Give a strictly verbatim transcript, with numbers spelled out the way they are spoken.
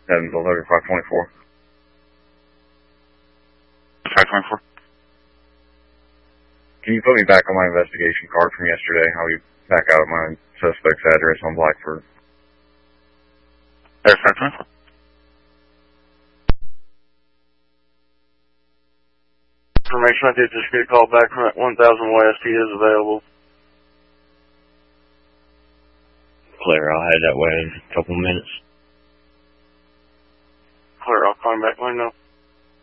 seven eleven five twenty-four. five twenty-four. Can you put me back on my investigation card from yesterday? I'll be back out at my suspect's address on Blackford. There's five twenty-four. Information, I did just get a call back from one thousand West. He is available. Clear, I'll head that way in a couple minutes. Clear, I'll call him back. Let him know.